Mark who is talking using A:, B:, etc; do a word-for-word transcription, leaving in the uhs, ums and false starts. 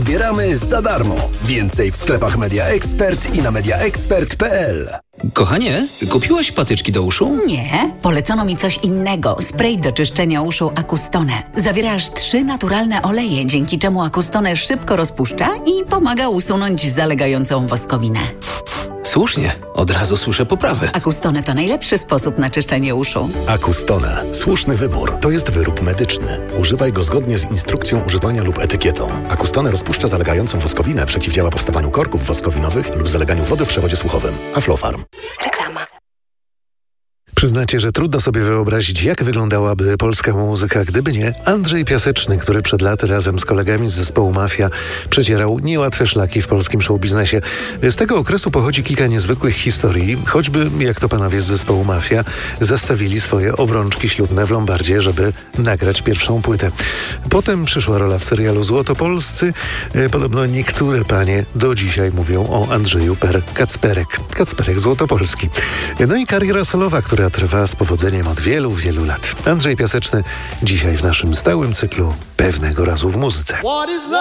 A: zbieramy za darmo. Więcej w sklepach Media Expert i na media expert kropka p l.
B: Kochanie, kupiłaś patyczki do uszu?
C: Nie, polecono mi coś innego. Spray do czyszczenia uszu Acustone. Zawiera aż trzy naturalne oleje, dzięki czemu Acustone szybko rozpuszcza i pomaga usunąć zalegającą woskowinę.
B: Słusznie, od razu słyszę poprawę.
C: Acustone to najlepszy sposób na czyszczenie uszu.
D: Acustone. Słuszny wybór. To jest wyrób medyczny. Używaj go zgodnie z instrukcją używania lub etykietą. Acustone rozpuszcza zalegającą woskowinę, przeciwdziała powstawaniu korków woskowinowych lub zaleganiu wody w przewodzie słuchowym. Aflofarm.
C: Reklama.
E: Przyznacie, że trudno sobie wyobrazić, jak wyglądałaby polska muzyka, gdyby nie Andrzej Piaseczny, który przed laty razem z kolegami z zespołu Mafia przecierał niełatwe szlaki w polskim showbiznesie. Z tego okresu pochodzi kilka niezwykłych historii, choćby, jak to panowie z zespołu Mafia, zastawili swoje obrączki ślubne w Lombardzie, żeby nagrać pierwszą płytę. Potem przyszła rola w serialu Złotopolscy. Podobno niektóre panie do dzisiaj mówią o Andrzeju per Kacperek. Kacperek Złotopolski. No i kariera solowa, która trwa z powodzeniem od wielu, wielu lat. Andrzej Piaseczny dzisiaj w naszym stałym cyklu Pewnego razu w muzyce.